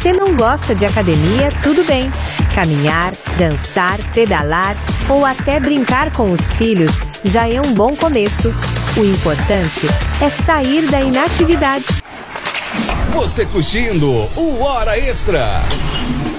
você não gosta de academia, tudo bem. Caminhar, dançar, pedalar ou até brincar com os filhos já é um bom começo. O importante é sair da inatividade. Você curtindo o Hora Extra.